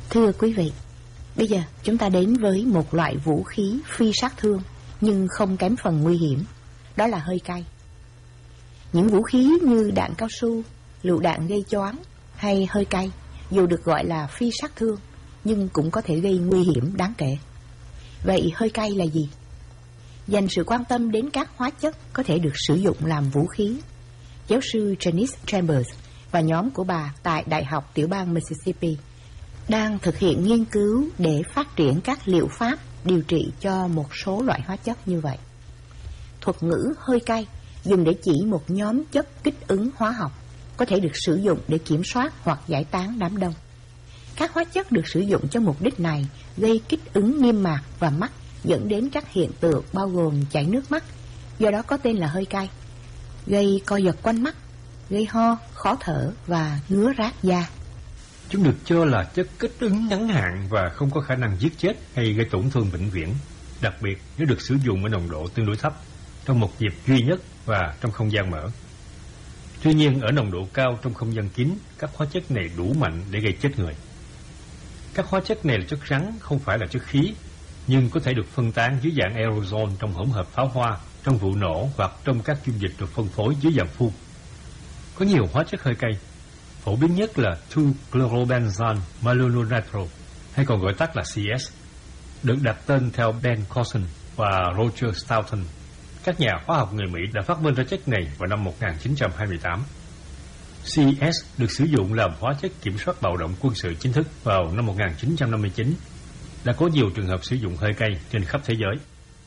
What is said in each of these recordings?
Thưa quý vị, bây giờ chúng ta đến với một loại vũ khí phi sát thương nhưng không kém phần nguy hiểm, đó là hơi cay. Những vũ khí như đạn cao su, lựu đạn gây choáng hay hơi cay dù được gọi là phi sát thương nhưng cũng có thể gây nguy hiểm đáng kể. Vậy hơi cay là gì? Dành sự quan tâm đến các hóa chất có thể được sử dụng làm vũ khí, giáo sư Janice Chambers và nhóm của bà tại Đại học tiểu bang Mississippi đang thực hiện nghiên cứu để phát triển các liệu pháp điều trị cho một số loại hóa chất như vậy. Thuật ngữ hơi cay dùng để chỉ một nhóm chất kích ứng hóa học có thể được sử dụng để kiểm soát hoặc giải tán đám đông. Các hóa chất được sử dụng cho mục đích này gây kích ứng niêm mạc và mắt, dẫn đến các hiện tượng bao gồm chảy nước mắt, do đó có tên là hơi cay, gây co giật quanh mắt, gây ho, khó thở và ngứa rát da. Chúng được cho là chất kích ứng ngắn hạn và không có khả năng giết chết hay gây tổn thương vĩnh viễn, đặc biệt nếu được sử dụng ở nồng độ tương đối thấp, trong một dịp duy nhất và trong không gian mở. Tuy nhiên, ở nồng độ cao trong không gian kín, các hóa chất này đủ mạnh để gây chết người. Các hóa chất này là chất rắn, không phải là chất khí, nhưng có thể được phân tán dưới dạng aerosol trong hỗn hợp pháo hoa, trong vụ nổ hoặc trong các dung dịch được phân phối dưới dạng phun. Có nhiều hóa chất hơi cay. Phổ biến nhất là 2-chlorobenzene malonitrile, hay còn gọi tắt là CS, được đặt tên theo Ben Carson và Roger Stoughton. Các nhà hóa học người Mỹ đã phát minh ra chất này vào năm 1928. CS được sử dụng làm hóa chất kiểm soát bạo động quân sự chính thức vào năm 1959. Đã có nhiều trường hợp sử dụng hơi cay trên khắp thế giới.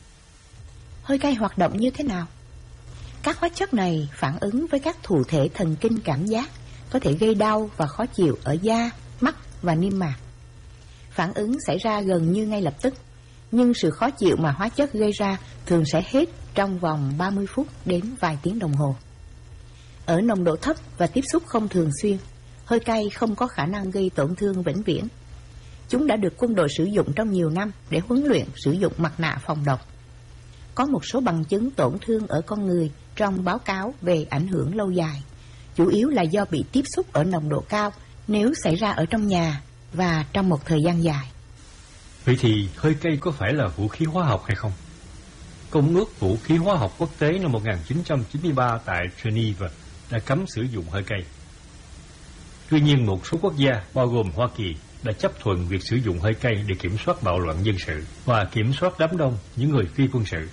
Hơi cay hoạt động như thế nào? Các hóa chất này phản ứng với các thụ thể thần kinh cảm giác, có thể gây đau và khó chịu ở da, mắt và niêm mạc. Phản ứng xảy ra gần như ngay lập tức, nhưng sự khó chịu mà hóa chất gây ra thường sẽ hết trong vòng 30 phút đến vài tiếng đồng hồ. Ở nồng độ thấp và tiếp xúc không thường xuyên, hơi cay không có khả năng gây tổn thương vĩnh viễn. Chúng đã được quân đội sử dụng trong nhiều năm để huấn luyện sử dụng mặt nạ phòng độc. Có một số bằng chứng tổn thương ở con người trong báo cáo về ảnh hưởng lâu dài, chủ yếu là do bị tiếp xúc ở nồng độ cao nếu xảy ra ở trong nhà và trong một thời gian dài. Vậy thì hơi cay có phải là vũ khí hóa học hay không? Công ước Vũ khí hóa học quốc tế năm 1993 tại Geneva đã cấm sử dụng hơi cay. Tuy nhiên, một số quốc gia, bao gồm Hoa Kỳ, đã chấp thuận việc sử dụng hơi cay để kiểm soát bạo loạn dân sự và kiểm soát đám đông những người phi quân sự.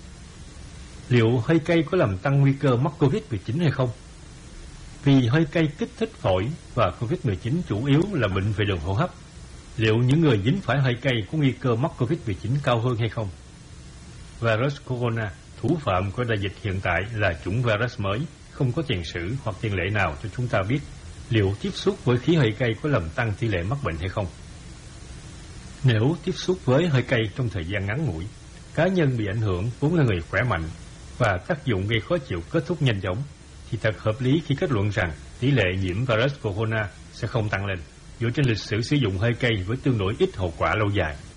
Liệu hơi cay có làm tăng nguy cơ mắc COVID-19 hay không? Vì hơi cay kích thích phổi và COVID-19 chủ yếu là bệnh về đường hô hấp, liệu những người dính phải hơi cay có nguy cơ mắc COVID-19 cao hơn hay không? Virus corona, thủ phạm của đại dịch hiện tại, là chủng virus mới, không có tiền sử hoặc tiền lệ nào cho chúng ta biết liệu tiếp xúc với khí hơi cay có làm tăng tỷ lệ mắc bệnh hay không. Nếu tiếp xúc với hơi cay trong thời gian ngắn ngủi, cá nhân bị ảnh hưởng vốn là người khỏe mạnh và tác dụng gây khó chịu kết thúc nhanh chóng, thì thật hợp lý khi kết luận rằng tỷ lệ nhiễm virus corona sẽ không tăng lên, dựa trên lịch sử sử dụng hơi cay với tương đối ít hậu quả lâu dài.